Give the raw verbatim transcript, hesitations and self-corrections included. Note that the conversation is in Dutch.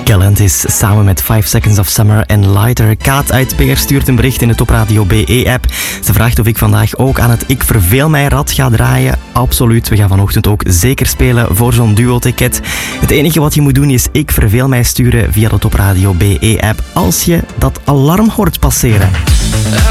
Galantis samen met five Seconds of Summer en Lighter. Kaat uit Peer stuurt een bericht in de Top Radio B E-app. Ze vraagt of ik vandaag ook aan het Ik Verveel Mij rad ga draaien. Absoluut, we gaan vanochtend ook zeker spelen voor zo'n duo-ticket. Het enige wat je moet doen is Ik Verveel Mij sturen via de Top Radio B E-app als je dat alarm hoort passeren.